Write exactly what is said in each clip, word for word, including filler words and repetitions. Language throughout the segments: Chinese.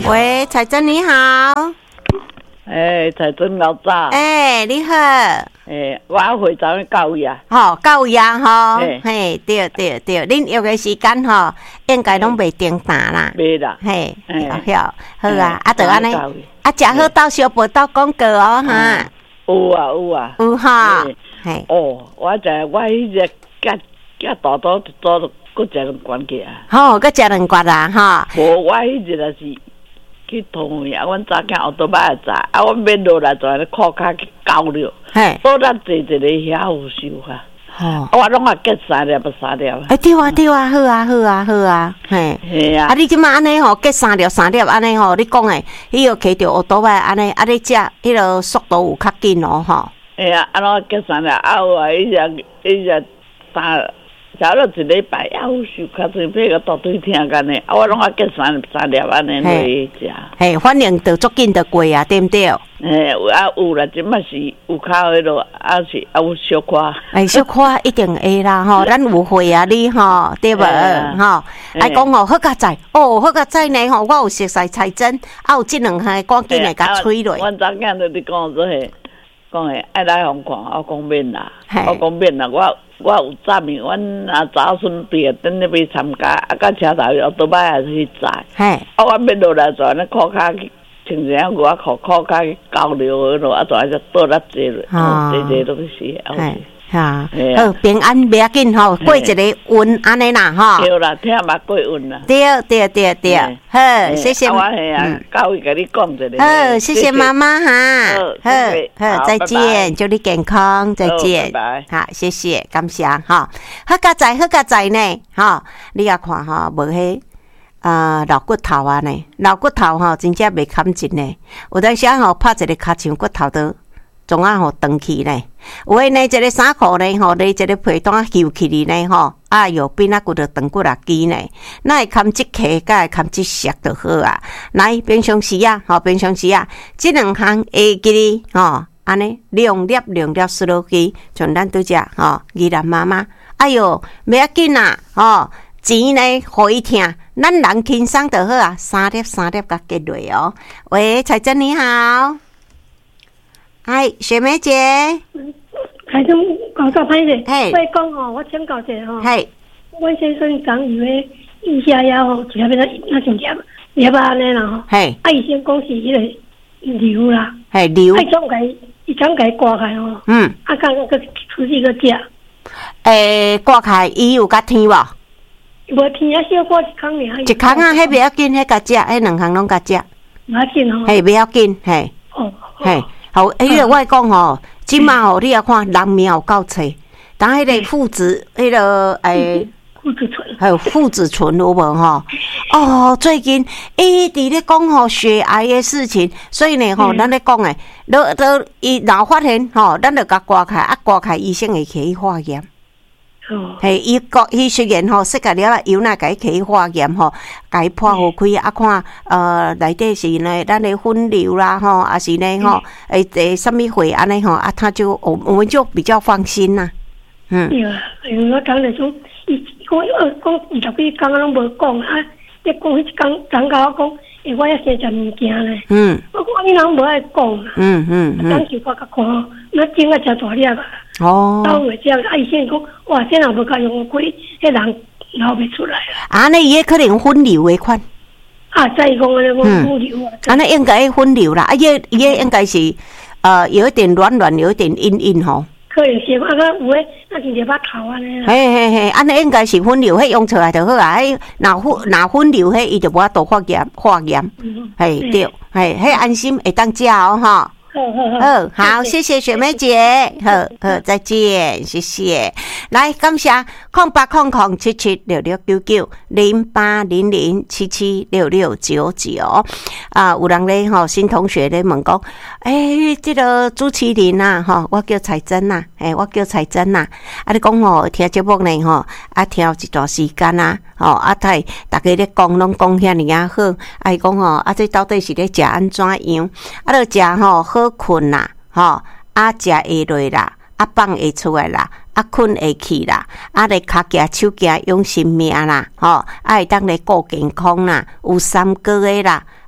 喂，彩珍你好。 诶、欸，彩珍老早。 诶、欸，你好。 诶、欸，我回昨日到呀。 吼，到呀吼。嘿，对对对，恁约的时间吼，应该拢袂定打啦。 袂啦。 嘿， 嘿， 好，好啊，啊，就安尼，啊，食好到小报到广告哦哈。 有啊有啊。 有哈。嘿。 哦，我食我迄只甲甲大刀做，搁食两罐去啊。 吼，搁食两罐啊哈。 无，我迄只就是去通去啊，阮早间后倒摆仔啊，阮免落来就安尼靠骹去交了。嘿。倒咱坐一个遐有收啊。吼。我拢啊结三粒啊三粒啊。 哎，对啊对啊，好啊好啊好啊，嘿。嘿啊。啊，你即马安尼吼，结三粒三粒安尼吼，你讲诶，迄个摕着后倒摆安尼，啊，你食迄个速度有较紧哦吼。 哎呀，安怎结三粒啊？有啊，迄只迄只三。假如一礼拜还有受较侪配个大腿疼干呢，啊，我拢啊结三三粒安尼落去食。嘿， 反正着足紧着过啊，对不对？ 嘿，有啊有啦，即摆是有较迄落，啊是啊有小可。哎， 小可一定会啦吼，咱有会啊你吼，对无吼？爱讲吼好佳哉，哦好佳哉呢吼，我有熟悉彩珍，啊有即两项赶紧来甲吹落。 阮昨囝就伫讲做迄，讲诶爱来互看，我讲免啦，我讲免啦，我。我有早面，阮阿查某孙毕业等咧要参加，啊，甲车头后倒摆也是去载。嘿，啊，我免落来就安尼靠骹去，穿一件外裤靠骹去交流迄落，啊，就安尼倒来坐落，坐坐落去死。嘿，哈， 好平安袂要紧吼，过一个运安尼啦吼。 对啦，听嘛过运啦。 对对对对，好，谢谢。 我系啊，教育甲你讲一个。 好，谢谢妈妈哈。好，好，再见，祝你健康，再见。 拜拜。 好，谢谢，感谢哈。好佳哉，好佳哉呢，哈，你也看哈，无迄啊老骨头啊呢，老骨头吼真正袂堪紧呢。有当时吼拍一个骹墙骨头都。总啊吼长去呢，有诶呢，一个衫裤呢吼，你一个皮带揪起哩呢吼，哎哟，变啊骨头长骨啊肌呢，那会堪即起，甲会堪即摔就好啊。来，平常时啊，吼，平常时啊，即两项会记哩吼，安尼两粒两粒输落去，像咱拄只吼，宜兰妈妈，哎哟，袂要紧啦，吼，钱呢互伊听，咱人轻松就好啊，三粒三粒甲结落哦。喂，彩珍你好。嗨，雪梅姐， 还是搞到歹势。嘿，我讲吼，我请教者吼。嘿，我先生讲以为腋下腰吼，只要变成那种夹夹巴安尼啦吼。嘿，啊，医生讲是迄个瘤啦。嘿，瘤。啊，伊总该伊总该刮开吼。嗯。啊，刚刚个出去个食。 诶，刮开伊有甲天无？ 无天啊，小刮一空尔。 一空啊，迄袂要紧，迄甲食，迄两项拢甲食。 袂要紧吼。 嘿，袂要紧，嘿。哦。嘿。好，迄个我讲吼，即马吼，你也看人命有够多，当迄个父子，迄个诶， 父子醇， 还有父子醇有无吼？哦，最近一直咧讲吼血癌的事情，所以呢吼，咱咧讲诶，都都伊若发现吼，咱就甲刮开，啊刮开，医生会起去化验。哦，嘿，伊国伊虽然吼，设计了啦，有那甲伊起化验吼，甲伊破好开啊，看呃内底是呢，咱的分流啦吼，啊是呢吼，诶诶，什么会安尼吼，啊他就我我们就比较放心啦。嗯。 对啊，因为我讲那种，伊讲二讲二十几工拢无讲啊，一讲迄一工，昨甲我讲，诶，我要先食物件咧。嗯。我讲你人无爱讲啦。嗯嗯嗯。当时我甲看，那整个食大粒啊。哦，到尾这样，啊，医生讲，哇，这若无甲用开，迄人流袂出来啦。 啊，那伊可能分流的款。 啊，再讲安尼我分流啊。 啊，那应该分流啦，啊，伊伊应该是呃有一点软软，有一点硬硬吼。 可能是啊，个有诶，那是两把头安尼啦。 嘿嘿嘿，安尼应该是分流，迄用出来就好啊。迄若分若分流，迄伊就无法度化验化验。嗯。嘿对，嘿，迄安心会当食哦吼。好好，谢谢雪梅姐，好好，再见，谢谢。来，感谢空八空空七七六六九九零八零零七七六六九九啊，有人咧吼，新同学咧问讲，诶，这个朱麒麟呐，吼，我叫彩珍呐，诶，我叫彩珍呐，啊，你讲吼，听节目呢吼，啊，听一段时间啊，吼，啊，太大家咧讲拢讲遐尼啊好，啊，伊讲吼，啊，这到底是咧食安怎样？啊，咧食吼好。困啦，吼，啊食会落啦，啊放会出来啦，啊困会去啦，啊咧骹行手行养生命啦，吼，啊会当咧顾健康啦，有三高的啦，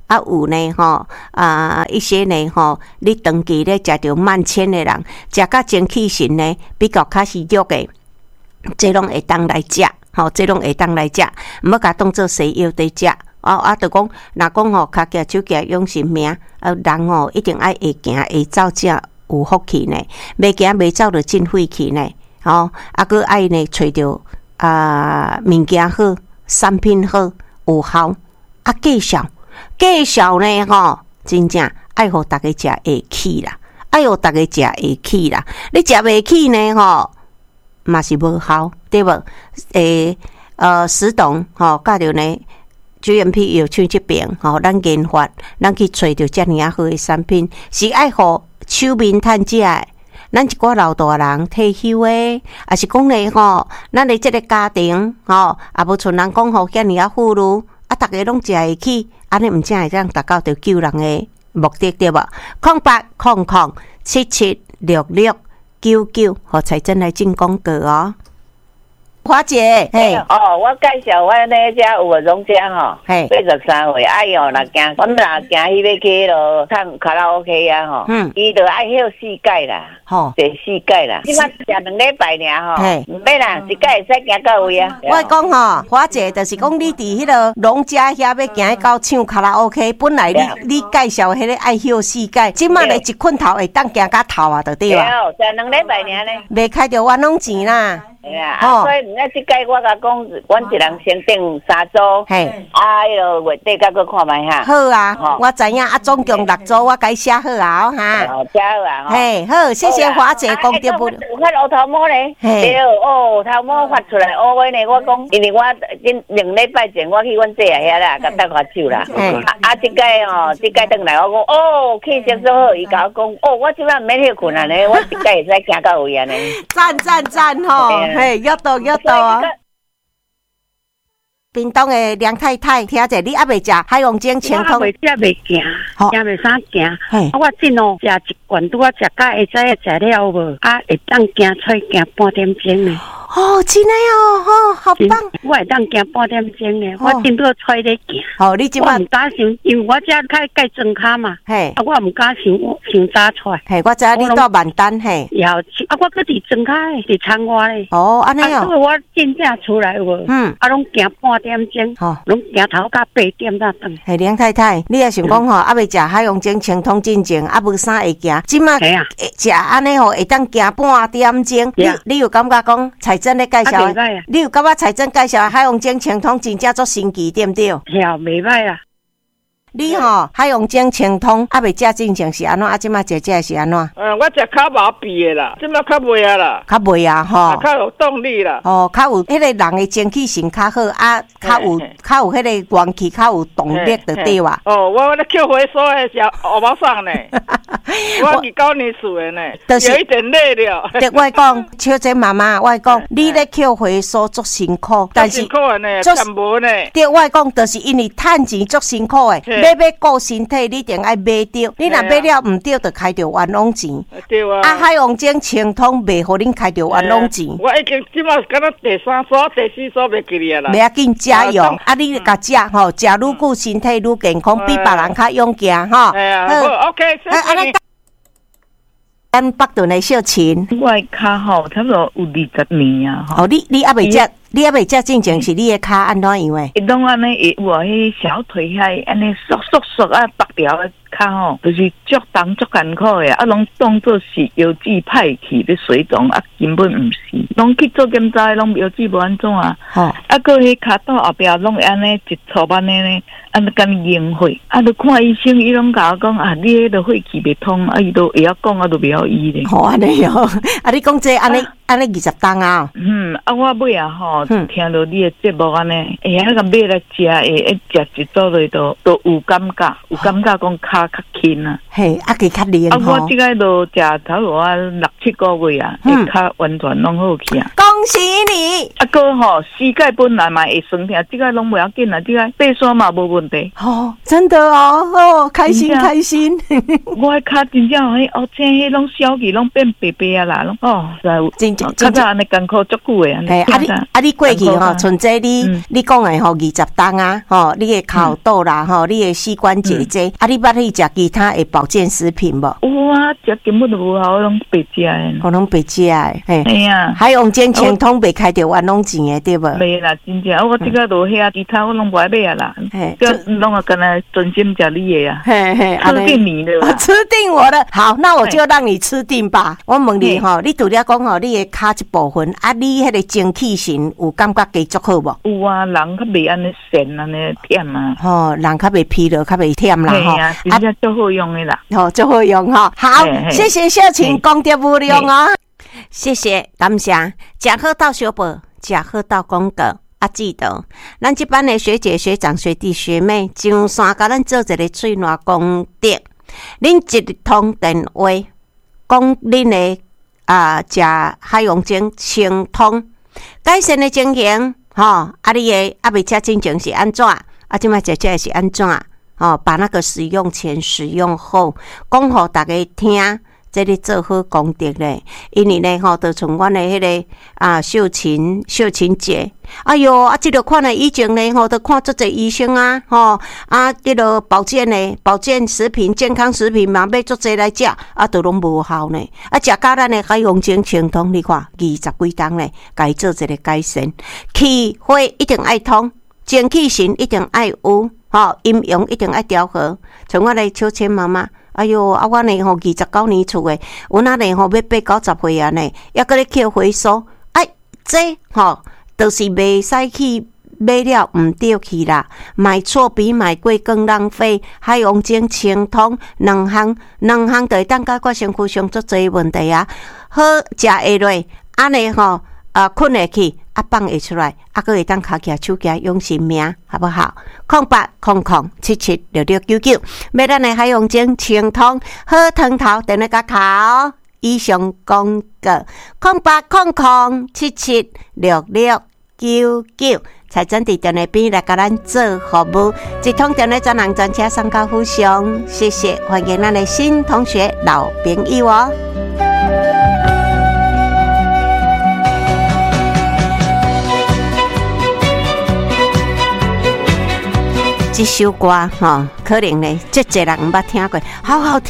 啊有呢吼啊一些呢吼，你长期咧食着慢纤的人，食甲精气神呢比较较虚弱的，这拢会当来食，吼，这拢会当来食，毋要甲当做西药在食。哦啊，就讲，若讲吼，脚脚手脚养生命，啊，人吼一定爱会行会走，才有福气呢。袂行袂走就真晦气呢。哦，啊，佮爱呢，找着啊物件好，产品好，有效，啊，介绍介绍呢吼，真正爱互大家食会起啦，爱互大家食会起啦。你食袂起呢吼，嘛是无效，对无？诶，呃，石董吼，甲着呢。G M P 药厂这边，吼，咱研发，咱去找到遮尔啊好的产品，是爱互手面趁食的。咱一寡老大人退休的，也是讲咧吼，咱的这个家庭，吼，也无像人讲吼，遮尔啊富裕，啊，大家拢食会起，安尼毋正会当达到着救人的目的对无？空八空空七七六六九九，和财政来进广告哦。华姐，嘿， 哦，我介绍我那家有个荣家吼，嘿，八十三岁，哎哟，若惊，我们若惊迄个去咯，唱卡拉 OK 啊吼，嗯，伊就爱休四界啦，吼，第四界啦，即摆食两礼拜尔吼，嘿，唔免啦，一界会使行到位啊。 我讲吼，华姐就是讲你伫迄个荣家遐要行到唱卡拉 OK， 本来你你介绍迄个爱休四界，即摆咧一困头会当行到头啊，就对啦。 对，食两礼拜尔呢， 袂开着冤枉钱啦。 哎呀，啊，所以人家即届我甲讲，阮一人先订三组，嘿，啊，迄落月底甲佫看卖哈。 好啊，我知影啊，总共六组，我该写好啊，哈。 哦，写好啊， 嘿，好，谢谢华姐讲对不？ 有发乌头毛咧，对，哦，头毛发出来，乌话呢，我讲，因为我今两礼拜前我去阮姐遐啦，甲搭下手啦，啊，即届哦，即届转来我讲，哦，气色so好，伊甲我讲，哦，我即摆毋免休困啊呢，我即届会使行到位啊呢。 赞赞赞吼！嘿，要到要到啊！屏东的梁太太，听者你还未食海洋精清通？ 我未食未行，行未啥行。啊，我真哦，食一罐拄啊食到下早食了无？啊，会当行出行半点钟呢。 哦，真的哦，哦，好棒！ 我会当行半点钟呢，我真多出咧行。 哦，你即摆唔敢想，因为我遮较盖装卡嘛。嘿，啊，我唔敢想，想早出来。 嘿，我知你到万丹嘿。 然后，啊，我搁伫装卡诶，伫窗外咧。 哦，安尼哦。 啊，所以我真正出来有无？嗯。啊，拢行半点钟。吼，拢行头到八点才转。 嘿，梁太太，你也想讲吼，啊，未食海洋精清通进前，啊，无啥会行。即摆食安尼吼，会当行半点钟。你你有感觉讲财政咧介绍？你有感觉财政介绍海洋精清通真正足神奇，对毋对？ 系啊，袂歹啦。 你吼海洋精清通啊，未食进前是安怎？啊，即摆食食是安怎？ 嗯，我食较麻痹的啦，即摆较袂啊啦， 较袂啊吼， 较有动力啦。 哦，较有迄个人的精气神较好啊，较有较有迄个元气，较有动力的对哇。 哦，我咧捡回收的小欧巴桑呢，我是高年数的呢，有一点累了。 对，我讲，小姐妈妈，我讲，你咧捡回收足辛苦，但是辛苦的呢，赚无呢。 对，我讲，就是因为趁钱足辛苦的。要要顾身体，你一定爱买着。你若买了唔对，就开着冤枉钱。 对啊。 啊，海洋精清通袂互恁开着冤枉钱。 我已经即马敢若第三所、第四所袂记哩啦。 袂要紧，加油！啊，你甲食吼，食愈久身体愈健康，比别人较勇健吼。 哎呀，好 ，OK，谢谢你。 咱北屯的小琴， 我的脚吼，差不多有二十年啊。 哦，你你还未食，你还未食进前是你的脚安怎样诶？ 伊拢安尼，有啊，迄小腿遐安尼缩缩缩啊，白条的脚吼，就是足重足艰苦的，啊，拢当作是腰子歹去咧水肿，啊，根本毋是，拢去做检查，拢腰子无安怎啊。哦，啊，个迄骹肚后壁拢安尼一撮安尼呢，安尼敢凝血，啊，著看医生，伊拢甲我讲啊，你迄个血气袂通，啊，伊都会晓讲，啊，都袂晓医咧。 好安尼哦，啊，你讲这安尼安尼二十档啊？ 嗯，啊，我尾啊吼，听到你的节目安尼，哎呀，那个买来食，诶，食一组落都都有感觉，有感觉讲脚较轻啊。 嘿，啊，佮较灵啊，我即个都食头路啊六七个月啊，会较完全拢好去啊。 恭喜你！ 啊，哥吼，膝盖本来嘛会酸痛，即个拢不要紧啊，即个爬山嘛无问题。 哦，真的哦，哦，开心开心。 我的脚真正迄哦，这迄拢小肌拢变白白啊啦，拢哦，真正真正安尼艰苦足久诶。 嘿，啊你啊你过去吼，像这你你讲诶吼，二十档啊，吼，你诶脚肚啦，吼，你诶膝关节这，啊你捌去食其他诶保健食品无？ 有啊，食根本就无效，拢白食诶， 可能白食诶， 嘿，系啊， 海洋健清通袂开着冤枉钱诶，对无？ 袂啦，真正，我即个都遐其他我拢不爱买啊啦，嘿，拢啊干那专心食你诶啊，嘿嘿，吃定你的啦， 吃定我的。好，那我就让你吃定吧。我问你吼，你除了讲吼，你诶骹一部分，啊，你迄个精气神有感觉加足好无？ 有啊，人较袂安尼神安尼忝啊， 吼，人较袂疲劳，较袂忝啦， 吼，啊，真正足好用诶啦， 吼，足好用吼。好，谢谢秀琴功德无量哦，谢谢，感谢，食好到小宝，食好到广告。啊，记得，咱这班的学姐、学长、学弟、学妹，上山甲咱做一个水暖功德。恁一通电话，讲恁的啊，食海洋精清通改善的情形，吼、哦，啊，你的啊，未食进前是安怎？啊，即摆食食是安怎？哦，把那个使用前、使用后，讲互大家听。这里做好功德咧，因为呢吼，就从阮的迄个啊秀琴秀琴姐，哎哟啊，这个款的以前呢吼，都看足侪医生啊，吼啊，这个保健呢，保健食品、健康食品嘛，买足侪来食，啊，都拢无效呢。啊，食到咱的海洋精清通，你看二十几档咧，该做一个改善，气血一定爱通，精气神一定爱有，吼阴阳一定爱调和。像我的秋千妈妈。哎哟，啊，我呢吼二十九年厝诶，有哪呢吼要八九十岁啊呢，抑搁咧捡回收，哎，这吼都是袂使去买了毋对去啦，买错比买贵更浪费。海洋精清通两项，两项就会当解决身躯上足侪问题啊，好食会落，安尼吼啊困会去。啊，放会出来，啊，搁会当骹起手机用生命，好不好？空八空空七七六六九九，买咱的海洋精清通好汤头，等你甲考。以上公告，空八空空七七六六九九，财政伫电话边来甲咱做服务，一通电话专人专车上高互相，谢谢，欢迎咱的新同学、老朋友哦。这首歌吼，可能呢，这侪人毋捌听过，好好听。